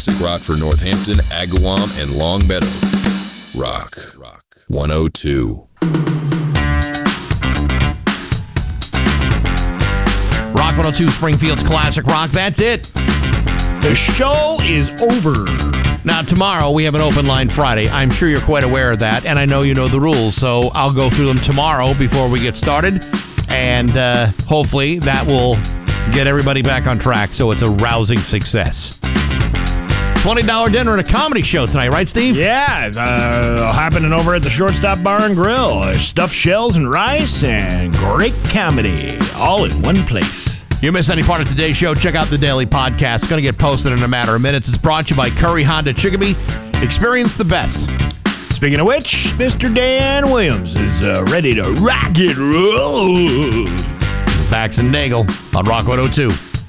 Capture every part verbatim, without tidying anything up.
classic rock for Northampton, Agawam, and Longmeadow. Rock. Rock. one oh two. Rock one oh two, Springfield's classic rock. That's it. The show is over. Now, tomorrow, we have an open line Friday. I'm sure you're quite aware of that, and I know you know the rules, so I'll go through them tomorrow before we get started, and uh, hopefully that will get everybody back on track so it's a rousing success. twenty dollars dinner at a comedy show tonight, right, Steve? Yeah, uh, happening over at the Shortstop Bar and Grill. Uh, stuffed shells and rice and great comedy, all in one place. You miss any part of today's show, check out the daily podcast. It's going to get posted in a matter of minutes. It's brought to you by Curry Honda Chicopee. Experience the best. Speaking of which, Mister Dan Williams is uh, ready to rock and roll. Bax and Nagel on Rock one oh two.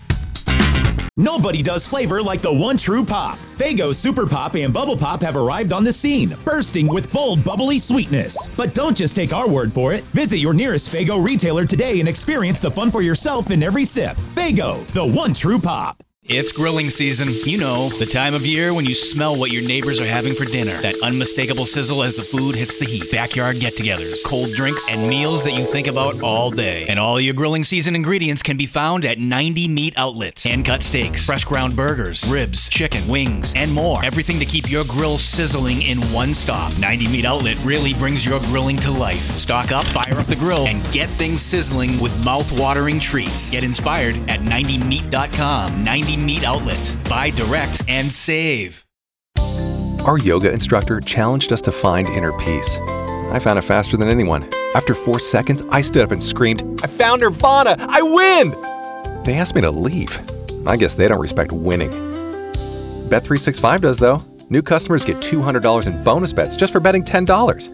Nobody does flavor like the one true pop. Faygo Super Pop and Bubble Pop have arrived on the scene, bursting with bold, bubbly sweetness. But don't just take our word for it. Visit your nearest Faygo retailer today and experience the fun for yourself in every sip. Faygo, the one true pop. It's grilling season. You know, the time of year when you smell what your neighbors are having for dinner. That unmistakable sizzle as the food hits the heat. Backyard get-togethers, cold drinks, and meals that you think about all day. And all your grilling season ingredients can be found at ninety Meat Outlet. Hand-cut steaks, fresh ground burgers, ribs, chicken, wings, and more. Everything to keep your grill sizzling in one stop. ninety Meat Outlet really brings your grilling to life. Stock up, fire up the grill, and get things sizzling with mouth-watering treats. Get inspired at ninety meat dot com. ninety Meat Outlet. Buy direct and save. Our yoga instructor challenged us to find inner peace. I found it faster than anyone. After four seconds, I stood up and screamed, "I found Nirvana! I win!" They asked me to leave. I guess they don't respect winning. Bet three sixty-five does, though. New customers get two hundred dollars in bonus bets just for betting ten dollars.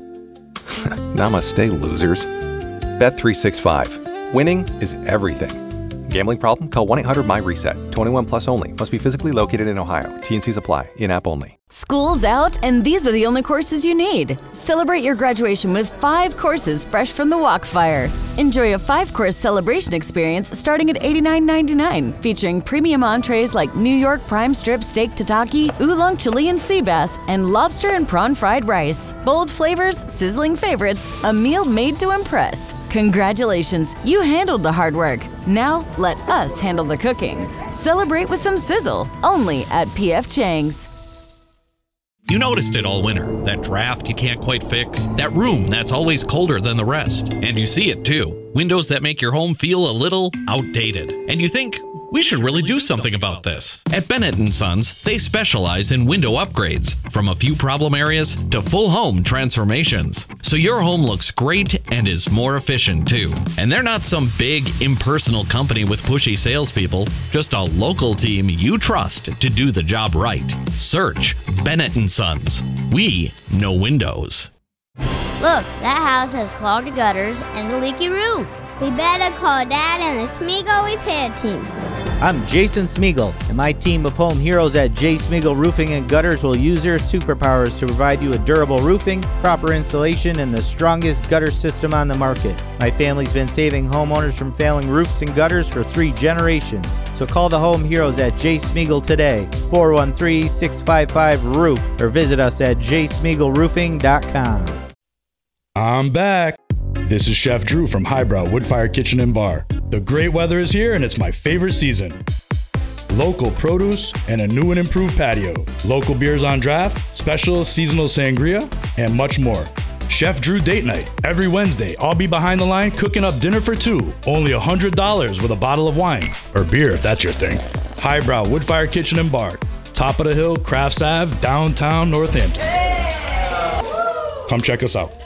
Namaste, losers. Bet three sixty-five. Winning is everything. Gambling problem? Call one eight hundred my reset. twenty-one plus only. Must be physically located in Ohio. T N Cs apply. In-app only. School's out, and these are the only courses you need. Celebrate your graduation with five courses fresh from the Walkfire. Enjoy a five-course celebration experience starting at eighty-nine ninety-nine, featuring premium entrees like New York prime strip steak tataki, oolong Chilean sea bass, and lobster and prawn fried rice. Bold flavors, sizzling favorites, a meal made to impress. Congratulations, you handled the hard work. Now, let us handle the cooking. Celebrate with some sizzle, only at P F Chang's. You noticed it all winter. That draft you can't quite fix. That room that's always colder than the rest. And you see it too. Windows that make your home feel a little outdated. And you think, we should really do something about this. At Bennett and Sons, they specialize in window upgrades, from a few problem areas to full home transformations. So your home looks great and is more efficient too. And they're not some big, impersonal company with pushy salespeople, just a local team you trust to do the job right. Search Bennett and Sons. We know windows. Look, that house has clogged gutters and a leaky roof. We better call Dad and the Smeagol repair team. I'm Jason Smeagol, and my team of home heroes at J. Smeagol Roofing and Gutters will use their superpowers to provide you with durable roofing, proper insulation, and the strongest gutter system on the market. My family's been saving homeowners from failing roofs and gutters for three generations. So call the home heroes at J. Smeagol today, four one three, six five five, roof, or visit us at j smeagol roofing dot com. I'm back. This is Chef Drew from Highbrow Woodfire Kitchen and Bar. The great weather is here and it's my favorite season. Local produce and a new and improved patio. Local beers on draft, special seasonal sangria, and much more. Chef Drew Date Night. Every Wednesday, I'll be behind the line cooking up dinner for two. Only one hundred dollars with a bottle of wine. Or beer if that's your thing. Highbrow Woodfire Kitchen and Bar. Top of the hill, Crafts Ave, downtown Northampton. Yeah. Come check us out.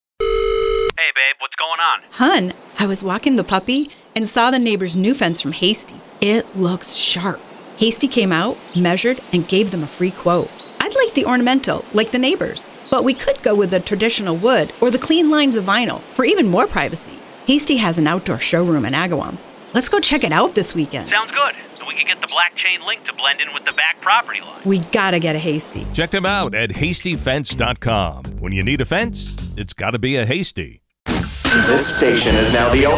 Hey, babe, what's going on? Hun, I was walking the puppy and saw the neighbor's new fence from Hasty. It looks sharp. Hasty came out, measured, and gave them a free quote. I'd like the ornamental, like the neighbors, but we could go with the traditional wood or the clean lines of vinyl for even more privacy. Hasty has an outdoor showroom in Agawam. Let's go check it out this weekend. Sounds good. So we can get the black chain link to blend in with the back property line. We gotta get a Hasty. Check them out at hasty fence dot com. When you need a fence, it's gotta be a Hasty. This station is now the